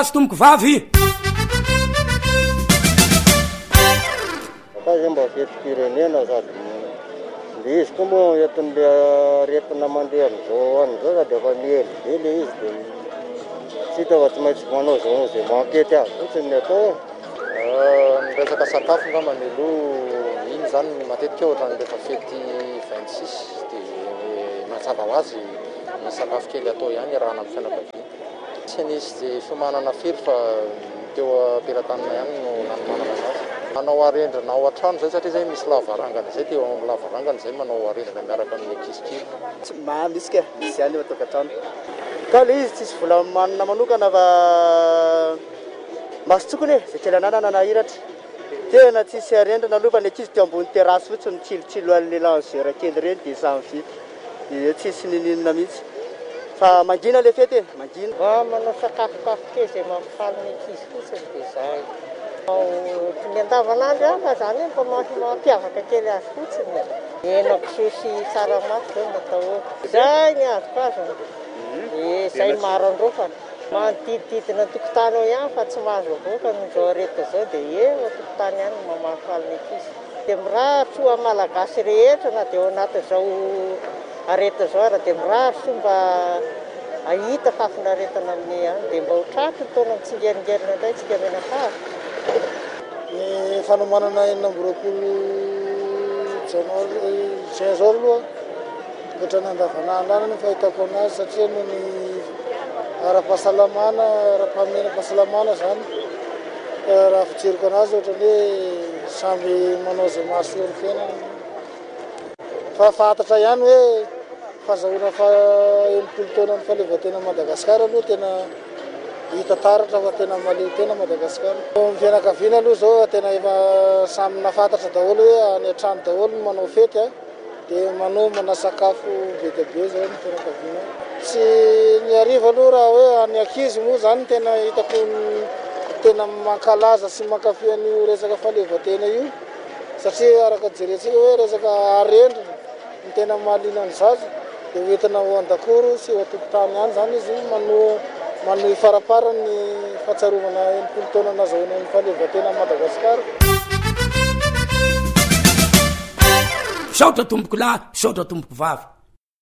azo tomboko vavy akazy mba feti-pirenena sady izy koa moa entin'le aretina mandeha am'izao an'izao sady efa mielibely izy dia tsy hita fa tsy maintsy manao zao zay mankety azy fotsiny ny atao. Ny resaka sakafo ngambany aloha iny zany matetika ohatran'ny rehefa fety 26 dia mazava ho azy ny sakafo kely atao ihany raha amin'ny fianakaviana. Tsy nisy izay fiomanana firy fa teo ampelantanana ihany no nanomanana anazy. Manao arendrina ao an-trano zay satria zay misy lavarangana zay teo amin'ny lavarangana zay manao arendrina miaraka amin'ny ankizy. Misy ka misy ihany eo tokantrano. Ka le izy tsisy vola manana manokana fa masotsokony zay kely ananana nahiratra. Tena tsisy arendrina aloha fa ny ankizy teo ambony terasy fotsiny tsilotsilo an'le langera kely reny dia samy vita. Dia tsisy nininona mihitsy. Fa mangina le fety e, mangina. Manao sakafokafo kely zay mampifaly ny ankizy fotsiny dia izay. Ny andavanandro afa zany mba mampiavaka kely azy fotsiny. Henakisoa sy tsaramaso zao natao. Izay ny azoko azy. Izay maro androfana. Manodidididina tokotany ao ihany fa tsy mahazo avoaka n'izao areta zao dia eo tokotany ihany no mampifaly ny ankizy. Dia mirahatra ho malagasy rehetra na dia ao anatin'izao areta zao ara dia mirahatra mba ahita fafinaretana amin'ny any dia mba ho tratry taona mitsingeringerina indray tsika menakavy. Ny fanomanana enina amby roapolo juin zao aloha ohatran'ny andavanandro any ny fahitako anazy satria noho ny ara-pahasalamana, ara-pahamena-pahasalamana zany raha fijeriko anazy ohatran'ny hoe samby manao zay mahasoa ny fiainana. Fa fantatra ihany hoe fahazahoana enimpolo taona ny fahaleovan-tena Madagasikara aloha tena hita taratra fa tena maleo tena Madagasikara. Ny fianakaviana aloha zao tena efa samy nafantatra daholo hoe any an-trano daholo no manao fety dia manomana sakafo be dia be zao ny fianakaviana. Tsy ny hariva aloha raha hoe any ankizy moa zany tena hitako tena mankalaza sy mankafy an'io resaka fahaleovan-tena io satria araka jerentsika hoe resaka arendrina ny tena mahaliana ny zaza dia hoentina ho an-dakoro sy ho an-tokotany ihany zany izy manohy ifarapara ny fahatsaromana enimpolo taona nazahoana ny fahaleovan-tena Madagasikara. Misaotra tomboko lahy, misaotra tomboko vavy.